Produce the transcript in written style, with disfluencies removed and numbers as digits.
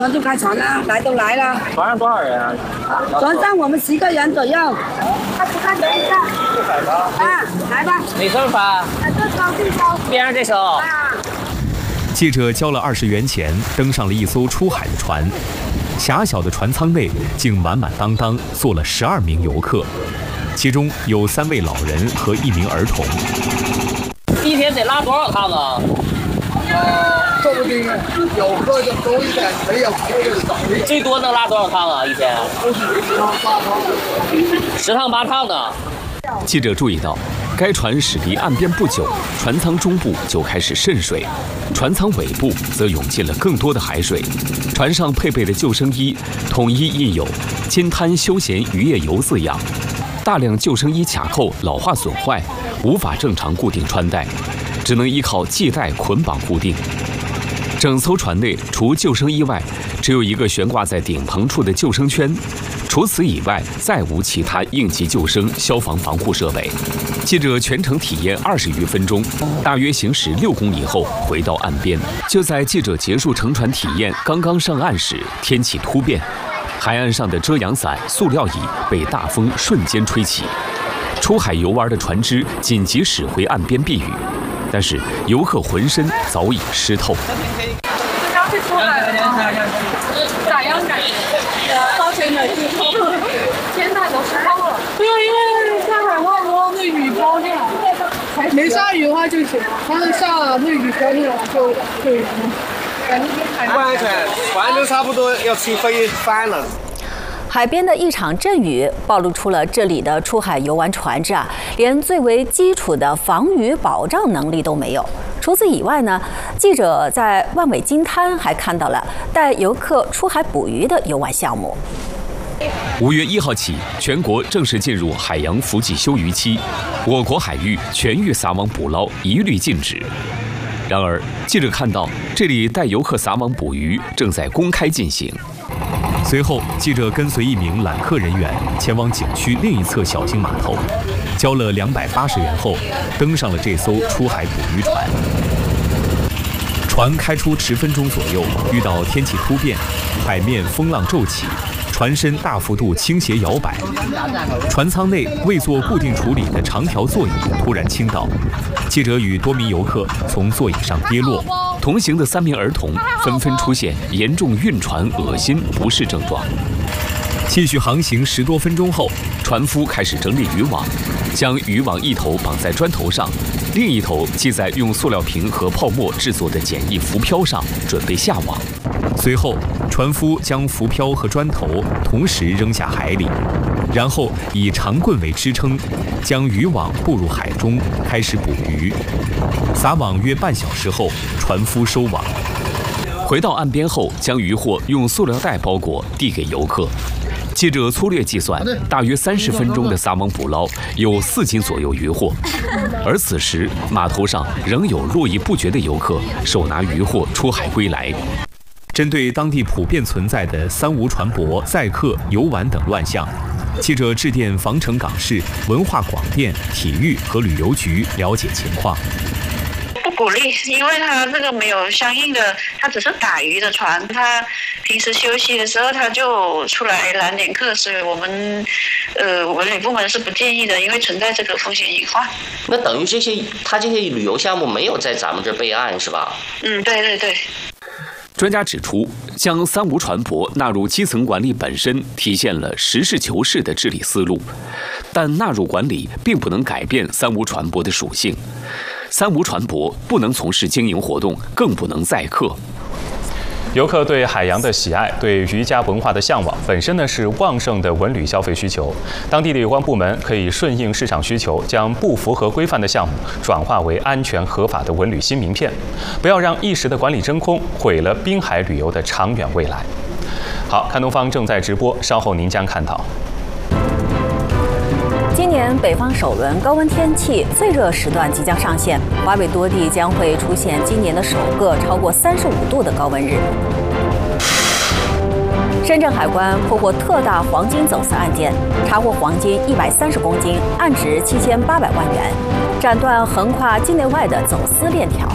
我们就开船了，来都来了。 船上多少人啊？ 船上我们10个人左右。他不看等一下。啊，来吧。 哪艘船？ 这艘。 边上这艘。啊。 记者交了20元钱，登上了一艘出海的船。狭小的船舱内竟满满当当坐了12名游客，其中有3位老人和1名儿童。 一天得拉多少趟啊？ 说不定有客就多一点，没有客就少一点。 最多能拉多少趟啊？一天？10趟8趟的。 记者注意到，该船驶离岸边不久，船舱中部就开始渗水，船舱尾部则涌进了更多的海水。船上配备的救生衣统一印有“金滩休闲渔业游”字样，大量救生衣卡扣老化损坏，无法正常固定穿戴，只能依靠系带捆绑固定。整艘船内除救生衣外，只有一个悬挂在顶棚处的救生圈，除此以外再无其他应急救生、消防防护设备。记者全程体验20余分钟，大约行驶6公里后回到岸边。就在记者结束乘船体验刚刚上岸时，天气突变，海岸上的遮阳伞、塑料椅被大风瞬间吹起，出海游玩的船只紧急驶回岸边避雨，但是游客浑身早已湿透。 刚是出来了吗？咋样感觉？高原的地方，现在都湿透了。 对啊，因为下海话多，那雨飘进来，没下雨的话就行了，但是下了那雨飘进来就不安全，船都差不多要起飞翻了。 海边的一场阵雨暴露出了这里的出海游玩船只连最为基础的防雨保障能力都没有。除此以外呢，记者在万尾金滩还看到了带游客出海捕鱼的游玩项目。 5月1号起，全国正式进入海洋伏季休渔期，我国海域全域撒网捕捞一律禁止。然而，记者看到这里带游客撒网捕鱼正在公开进行。随后，记者跟随1名揽客人员前往景区另一侧小型码头，交了280元后，登上了这艘出海捕鱼船。船开出10分钟左右，遇到天气突变，海面风浪骤起，船身大幅度倾斜摇摆，船舱内未做固定处理的长条座椅突然倾倒，记者与多名游客从座椅上跌落。同行的3名儿童纷纷出现严重晕船、恶心、不适症状。继续航行10多分钟后，船夫开始整理渔网，将渔网一头绑在砖头上，另一头系在用塑料瓶和泡沫制作的简易浮漂上，准备下网。随后，船夫将浮漂和砖头同时扔下海里，然后以长棍为支撑，将渔网步入海中，开始捕鱼。撒网约半小时后，船夫收网。回到岸边后，将渔获用塑料袋包裹，递给游客。记者粗略计算，大约30分钟的撒网捕捞有4斤左右渔获，而此时码头上仍有络绎不绝的游客手拿渔获出海归来。针对当地普遍存在的三无船舶、载客、游玩等乱象，记者致电防城港市文化广电、体育和旅游局了解情况。 不鼓励，因为他这个没有相应的，他只是打鱼的船，他平时休息的时候他就出来拦点客，所以我们文旅部门是不建议的，因为存在这个风险隐患。 那等于他这些旅游项目没有在咱们这备案是吧？ 对对对。 专家指出，将三无船舶纳入基层管理本身体现了实事求是的治理思路，但纳入管理并不能改变三无船舶的属性。三无船舶不能从事经营活动，更不能载客。 游客对海洋的喜爱，对渔家文化的向往，本身呢是旺盛的文旅消费需求。当地的有关部门可以顺应市场需求，将不符合规范的项目转化为安全合法的文旅新名片，不要让一时的管理真空毁了滨海旅游的长远未来。好，看东方正在直播，稍后您将看到。 今年北方首轮高温天气最热时段即将上线，华北多地将会出现今年的首个超过35度的高温日。深圳海关破获特大黄金走私案件，查获黄金130公斤，案值7800万元，斩断横跨境内外的走私链条。